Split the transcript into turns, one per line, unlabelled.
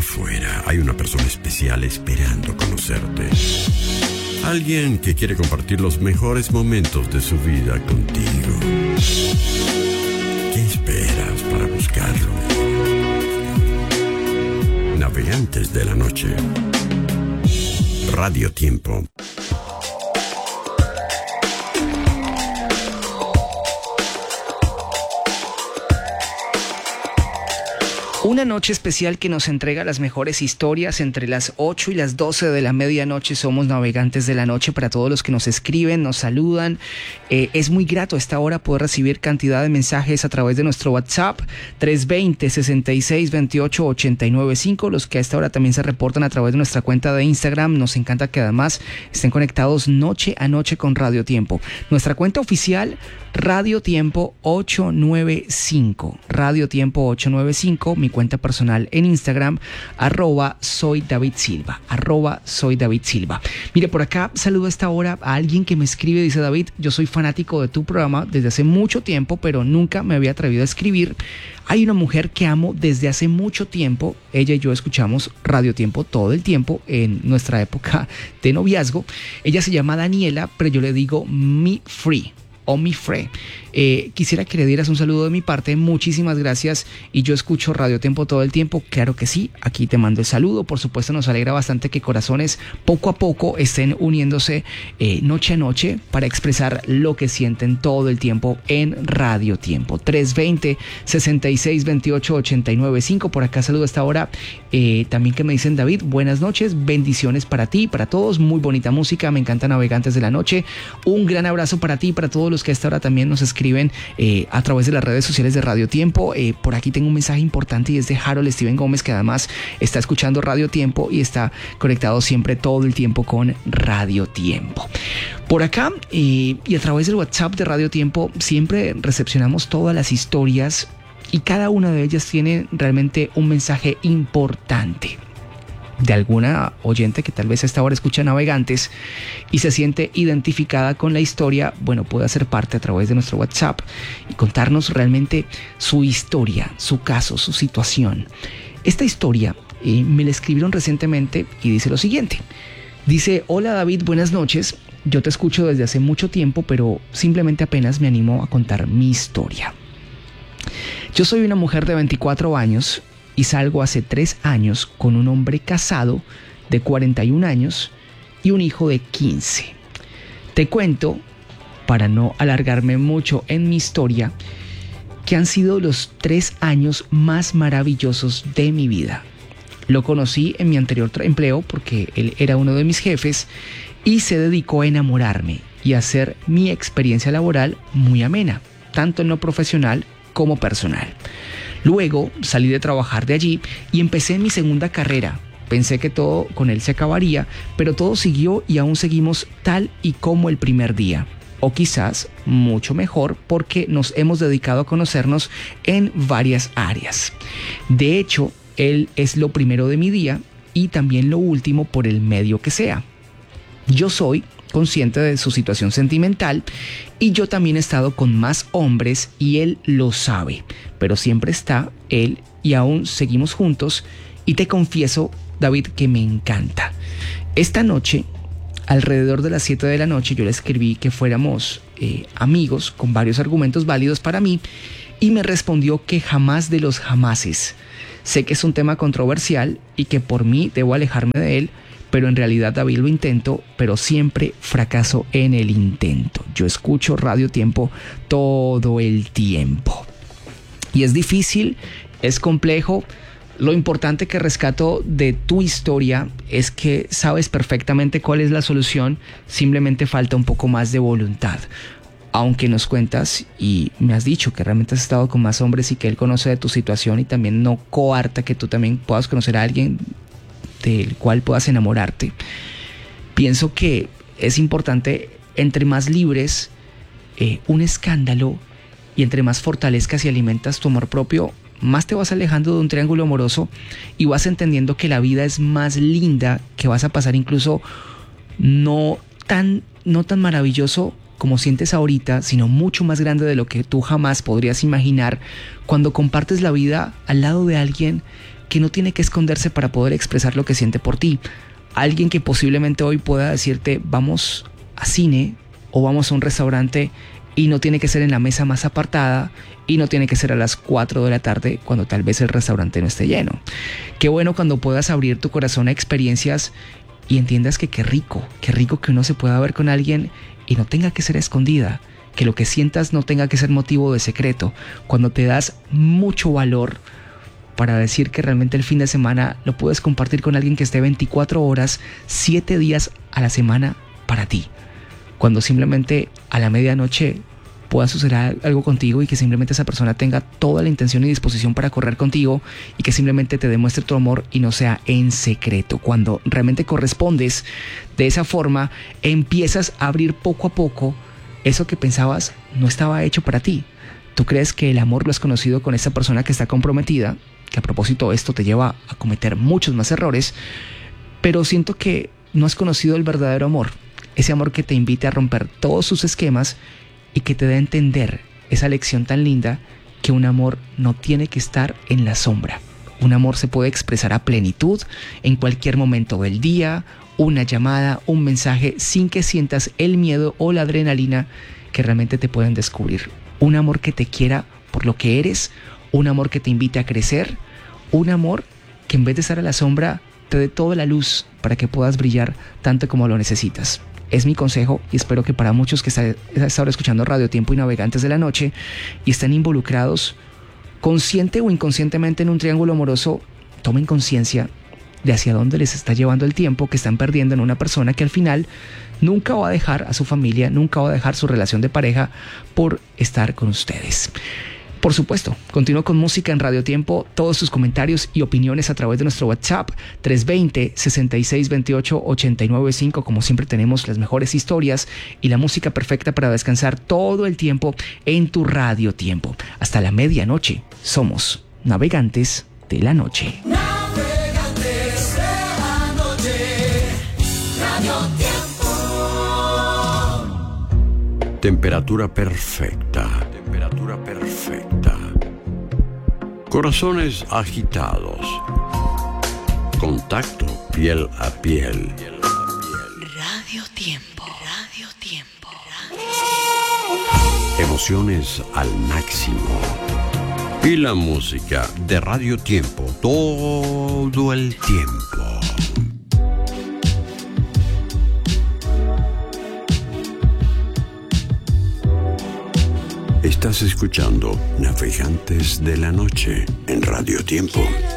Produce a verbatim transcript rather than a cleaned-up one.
afuera hay una persona especial esperando conocerte. Alguien que quiere compartir los mejores momentos de su vida contigo. ¿Qué esperas para buscarlo? Navegantes de la noche. Radio Tiempo.
Una noche especial que nos entrega las mejores historias entre las ocho y las doce de la medianoche. Somos Navegantes de la Noche. Para todos los que nos escriben, nos saludan. Eh, es muy grato a esta hora poder recibir cantidad de mensajes a través de nuestro WhatsApp tres dos cero, seis seis dos ocho, ocho nueve cinco. Los que a esta hora también se reportan a través de nuestra cuenta de Instagram. Nos encanta que además estén conectados noche a noche con Radio Tiempo. Nuestra cuenta oficial, Radio Tiempo ocho nueve cinco. Radio Tiempo ocho nueve cinco. Mi cuenta personal en Instagram, arroba soy David Silva, arroba soy David Silva. Mire, por acá saludo a esta hora a alguien que me escribe, dice: David, yo soy fanático de tu programa desde hace mucho tiempo, pero nunca me había atrevido a escribir. Hay una mujer que amo desde hace mucho tiempo. Ella y yo escuchamos Radio Tiempo todo el tiempo en nuestra época de noviazgo. Ella se llama Daniela, pero yo le digo Mi Free o Mi Free. Eh, quisiera que le dieras un saludo de mi parte. Muchísimas gracias. Y yo escucho Radio Tiempo todo el tiempo. Claro que sí. Aquí te mando el saludo. Por supuesto, nos alegra bastante que corazones poco a poco estén uniéndose eh, noche a noche para expresar lo que sienten todo el tiempo en Radio Tiempo. tres dos cero, seis seis dos ocho, ocho nueve cinco. Por acá saludo a esta hora. Eh, también que me dicen: David, buenas noches. Bendiciones para ti, para todos. Muy bonita música. Me encanta Navegantes de la Noche. Un gran abrazo para ti y para todos los que a esta hora también nos escriben eh, a través de las redes sociales de Radio Tiempo. Eh, por aquí tengo un mensaje importante y es de Harold Steven Gómez, que además está escuchando Radio Tiempo y está conectado siempre todo el tiempo con Radio Tiempo. Por acá eh, y a través del WhatsApp de Radio Tiempo siempre recepcionamos todas las historias y cada una de ellas tiene realmente un mensaje importante. De alguna oyente que tal vez a esta hora escucha Navegantes y se siente identificada con la historia, bueno, puede hacer parte a través de nuestro WhatsApp y contarnos realmente su historia, su caso, su situación. Esta historia eh, me la escribieron recientemente y dice lo siguiente. Dice: hola David, buenas noches. Yo te escucho desde hace mucho tiempo, pero simplemente apenas me animo a contar mi historia. Yo soy una mujer de veinticuatro años y salgo hace tres años con un hombre casado de cuarenta y un años y un hijo de quince. Te cuento, para no alargarme mucho en mi historia, que han sido los tres años más maravillosos de mi vida. Lo conocí en mi anterior empleo porque él era uno de mis jefes y se dedicó a enamorarme y a hacer mi experiencia laboral muy amena, tanto en lo profesional como personal. Luego salí de trabajar de allí y empecé mi segunda carrera. Pensé que todo con él se acabaría, pero todo siguió y aún seguimos tal y como el primer día. O quizás mucho mejor, porque nos hemos dedicado a conocernos en varias áreas. De hecho, él es lo primero de mi día y también lo último por el medio que sea. Yo soy consciente de su situación sentimental y yo también he estado con más hombres y él lo sabe, pero siempre está él y aún seguimos juntos y te confieso, David, que me encanta. Esta noche, alrededor de las siete de la noche, yo le escribí que fuéramos eh, amigos con varios argumentos válidos para mí y me respondió que jamás de los jamases. Sé que es un tema controversial y que por mí debo alejarme de él, pero en realidad, David, lo intento, pero siempre fracaso en el intento. Yo escucho Radio Tiempo todo el tiempo. Y es difícil, es complejo. Lo importante que rescato de tu historia es que sabes perfectamente cuál es la solución, simplemente falta un poco más de voluntad. Aunque nos cuentas y me has dicho que realmente has estado con más hombres y que él conoce de tu situación y también no coarta que tú también puedas conocer a alguien del cual puedas enamorarte. Pienso que es importante, entre más libres eh, un escándalo y entre más fortalezcas y alimentas tu amor propio, más te vas alejando de un triángulo amoroso y vas entendiendo que la vida es más linda, que vas a pasar incluso no tan, no tan maravilloso como sientes ahorita, sino mucho más grande de lo que tú jamás podrías imaginar cuando compartes la vida al lado de alguien que no tiene que esconderse para poder expresar lo que siente por ti. Alguien que posiblemente hoy pueda decirte vamos a cine o vamos a un restaurante y no tiene que ser en la mesa más apartada y no tiene que ser a las cuatro de la tarde cuando tal vez el restaurante no esté lleno. Qué bueno cuando puedas abrir tu corazón a experiencias y entiendas que qué rico, qué rico que uno se pueda ver con alguien y no tenga que ser escondida, que lo que sientas no tenga que ser motivo de secreto, cuando te das mucho valor para decir que realmente el fin de semana lo puedes compartir con alguien que esté veinticuatro horas, siete días a la semana para ti. Cuando simplemente a la medianoche pueda suceder algo contigo y que simplemente esa persona tenga toda la intención y disposición para correr contigo y que simplemente te demuestre tu amor y no sea en secreto. Cuando realmente correspondes de esa forma, empiezas a abrir poco a poco eso que pensabas no estaba hecho para ti. Tú crees que el amor lo has conocido con esa persona que está comprometida, que a propósito esto te lleva a cometer muchos más errores, pero siento que no has conocido el verdadero amor. Ese amor que te invite a romper todos sus esquemas y que te dé a entender esa lección tan linda que un amor no tiene que estar en la sombra. Un amor se puede expresar a plenitud en cualquier momento del día, una llamada, un mensaje, sin que sientas el miedo o la adrenalina que realmente te pueden descubrir. Un amor que te quiera por lo que eres, un amor que te invite a crecer, un amor que en vez de estar a la sombra te dé toda la luz para que puedas brillar tanto como lo necesitas. Es mi consejo y espero que para muchos que están ahora escuchando Radio Tiempo y Navegantes de la Noche y están involucrados consciente o inconscientemente en un triángulo amoroso, tomen conciencia de hacia dónde les está llevando el tiempo que están perdiendo en una persona que al final nunca va a dejar a su familia, nunca va a dejar su relación de pareja por estar con ustedes. Por supuesto, continúo con música en Radio Tiempo, todos sus comentarios y opiniones a través de nuestro WhatsApp tres dos cero, seis seis dos ocho, ocho nueve cinco. Como siempre tenemos las mejores historias y la música perfecta para descansar todo el tiempo en tu Radio Tiempo. Hasta la medianoche, somos Navegantes de la Noche.
Navegantes de la Noche, Radio Tiempo.
Temperatura perfecta. Temperatura perfecta. Corazones agitados. Contacto piel a piel.
Radio Tiempo. Radio Tiempo.
Emociones al máximo. Y la música de Radio Tiempo todo el tiempo. Estás escuchando Navegantes de la Noche en Radio Tiempo.